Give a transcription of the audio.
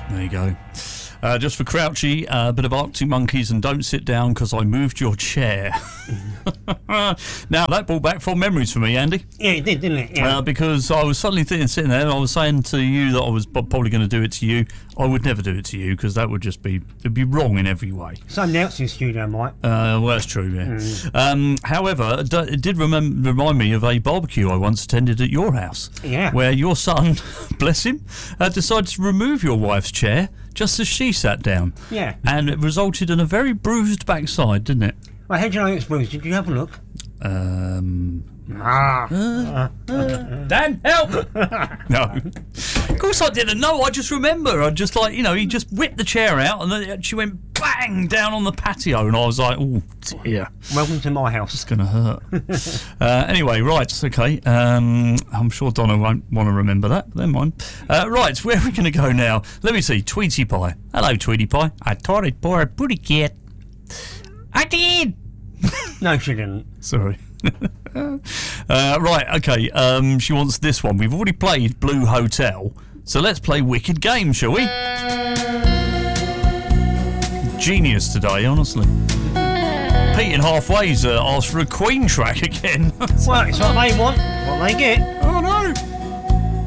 There you go. Just for Crouchy, a bit of Arctic Monkeys and Don't Sit Down because I moved your chair. Now, that brought back fond memories for me, Andy. Yeah, it did, didn't it? Yeah. Because I was suddenly sitting there and I was saying to you that I was probably going to do it to you. I would never do it to you because that would just be wrong in every way. Somebody else in the studio might. Well, that's true, yeah. However, it did remind me of a barbecue I once attended at your house. Yeah. Where your son, bless him, decided to remove your wife's chair just as she sat down. Yeah. And it resulted in a very bruised backside, didn't it? Well, how do you know it's bruised? Did you have a look? Dan, help! No. Of course I didn't know. I just remember. I just he just whipped the chair out and then she went bang down on the patio and I was like, oh dear. Welcome to my house. It's going to hurt. Anyway, right, okay. I'm sure Donna won't want to remember that, but never mind. Right, where are we going to go now? Let me see. Tweety Pie. Hello, Tweety Pie. I taught it for a pretty kid. I did! No, she didn't. Sorry. Right, okay. She wants this one. We've already played Blue Hotel, so let's play Wicked Game, shall we? Genius today, honestly. Pete in Halfway's asked for a Queen track again. Well, it's what they want, what they get. Oh,